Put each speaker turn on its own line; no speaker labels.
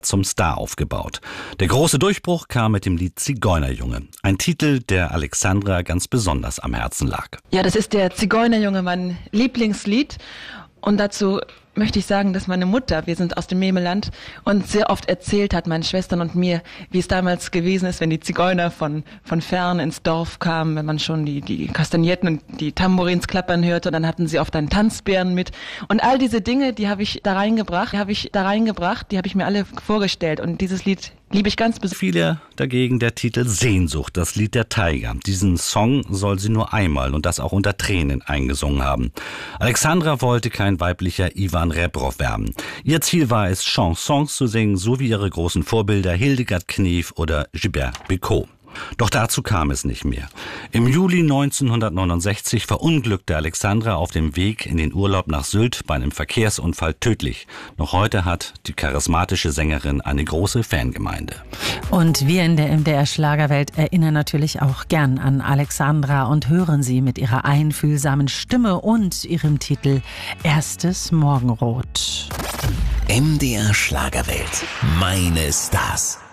zum Star aufgebaut. Der große Durchbruch kam mit dem Lied Zigeunerjunge. Ein Titel, der Alexandra ganz besonders am Herzen lag.
Ja, das ist der Zigeunerjunge, mein Lieblingslied. Und dazu möchte ich sagen, dass meine Mutter, wir sind aus dem Memeland, uns sehr oft erzählt hat, meinen Schwestern und mir, wie es damals gewesen ist, wenn die Zigeuner von fern ins Dorf kamen, wenn man schon die Kastagnetten und die Tambourins klappern hörte, und dann hatten sie oft einen Tanzbären mit. Und all diese Dinge, die habe ich da reingebracht, die habe ich mir alle vorgestellt. Und dieses Lied liebe ich ganz besonders.
Viele dagegen der Titel Sehnsucht, das Lied der Tiger. Diesen Song soll sie nur einmal und das auch unter Tränen eingesungen haben. Alexandra wollte kein weiblicher Ivan Rebrov werden. Ihr Ziel war es, Chansons zu singen, so wie ihre großen Vorbilder Hildegard Knef oder Gilbert Bécaud. Doch dazu kam es nicht mehr. Im Juli 1969 verunglückte Alexandra auf dem Weg in den Urlaub nach Sylt bei einem Verkehrsunfall tödlich. Noch heute hat die charismatische Sängerin eine große Fangemeinde.
Und wir in der MDR-Schlagerwelt erinnern natürlich auch gern an Alexandra und hören sie mit ihrer einfühlsamen Stimme und ihrem Titel Erstes Morgenrot.
MDR Schlagerwelt. Meine Stars.